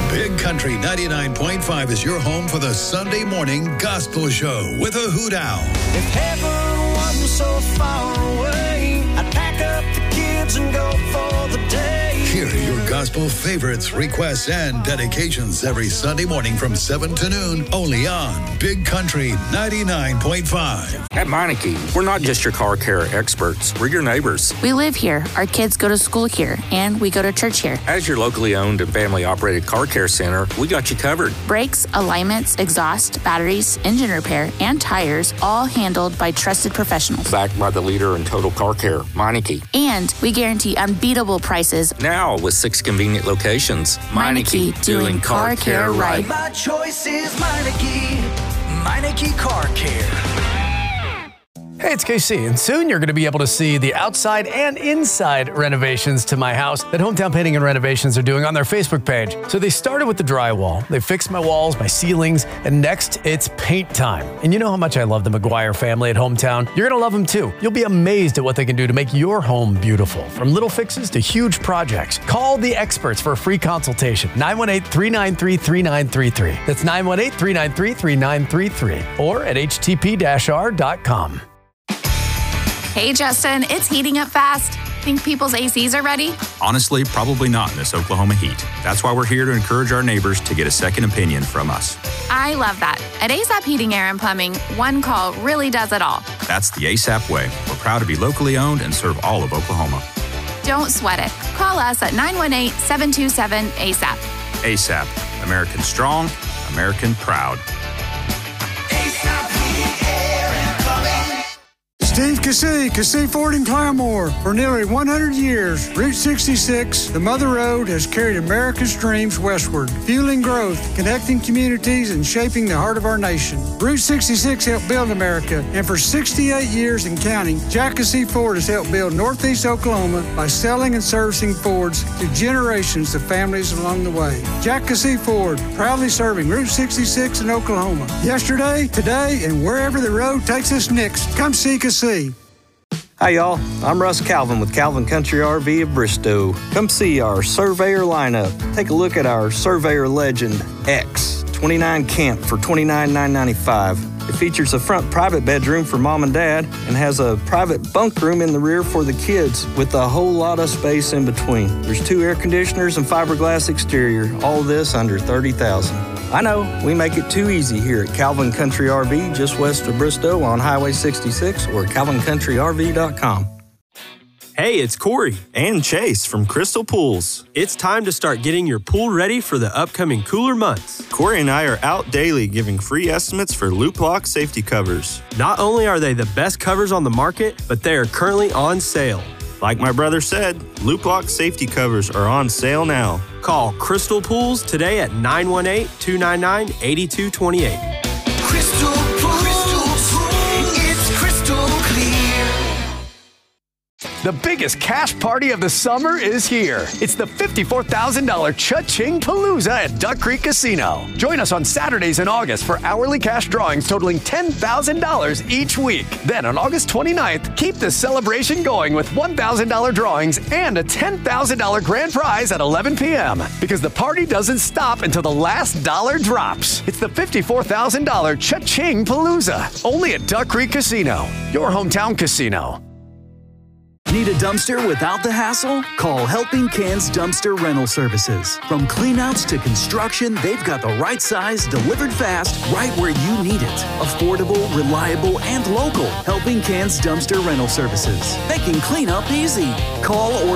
Big Country 99.5 is your home for the Sunday morning gospel show with a hoot owl. If heaven wasn't so far away, I'd pack up the kids and go for the day. Hear your gospel favorites, requests, and dedications every Sunday morning from 7 to noon, only on Big Country 99.5. At Meineke, we're not just your car care experts. We're your neighbors. We live here, our kids go to school here, and we go to church here. As your locally owned and family-operated car care center, we got you covered. Brakes, alignments, exhaust, batteries, engine repair, and tires, all handled by trusted professionals. Backed by the leader in total car care, Meineke. And we guarantee unbeatable prices. Now with 6 convenient locations. Meineke, doing car care right. My choice is Meineke. Meineke Car Care. Hey, it's KC, and soon you're going to be able to see the outside and inside renovations to my house that Hometown Painting and Renovations are doing on their Facebook page. So they started with the drywall, they fixed my walls, my ceilings, and next it's paint time. And you know how much I love the McGuire family at Hometown. You're going to love them too. You'll be amazed at what they can do to make your home beautiful, from little fixes to huge projects. Call the experts for a free consultation, 918-393-3933. That's 918-393-3933, or at htp-r.com. Hey, Justin, it's heating up fast. Think people's ACs are ready? Honestly, probably not in this Oklahoma heat. That's why we're here to encourage our neighbors to get a second opinion from us. I love that. At ASAP Heating, Air, and Plumbing, one call really does it all. That's the ASAP way. We're proud to be locally owned and serve all of Oklahoma. Don't sweat it. Call us at 918-727-ASAP. ASAP. American strong, American proud. Steve Cassey Ford in Claremore. For nearly 100 years, Route 66, the Mother Road, has carried America's dreams westward, fueling growth, connecting communities, and shaping the heart of our nation. Route 66 helped build America, and for 68 years and counting, Jack Cassey Ford has helped build Northeast Oklahoma by selling and servicing Fords to generations of families along the way. Jack Cassey Ford, proudly serving Route 66 in Oklahoma. Yesterday, today, and wherever the road takes us next, come see Cassey. Hi y'all, I'm Russ Calvin with Calvin Country RV of Bristow. Come see our Surveyor lineup. Take a look at our Surveyor Legend X 29 Camp for $29,995. It features a front private bedroom for mom and dad and has a private bunk room in the rear for the kids with a whole lot of space in between. There's 2 air conditioners and fiberglass exterior, all this under $30,000. I know, we make it too easy here at Calvin Country RV, just west of Bristow on Highway 66 or calvincountryrv.com. Hey, it's Corey and Chase from Crystal Pools. It's time to start getting your pool ready for the upcoming cooler months. Corey and I are out daily giving free estimates for Loop Lock safety covers. Not only are they the best covers on the market, but they are currently on sale. Like my brother said, Loop Lock safety covers are on sale now. Call Crystal Pools today at 918-299-8228. Crystal Pools, it's crystal clear. The biggest cash party of the summer is here. It's the $54,000 Cha-Ching Palooza at Duck Creek Casino. Join us on Saturdays in August for hourly cash drawings totaling $10,000 each week. Then on August 29th, keep the celebration going with $1,000 drawings and a $10,000 grand prize at 11 p.m. Because the party doesn't stop until the last dollar drops. It's the $54,000 Cha-Ching Palooza. Only at Duck Creek Casino, your hometown casino. Need a dumpster without the hassle? Call Helping Cans Dumpster Rental Services. From cleanouts to construction, they've got the right size, delivered fast, right where you need it. Affordable, reliable, and local. Helping Cans Dumpster Rental Services. Making cleanup easy. Call or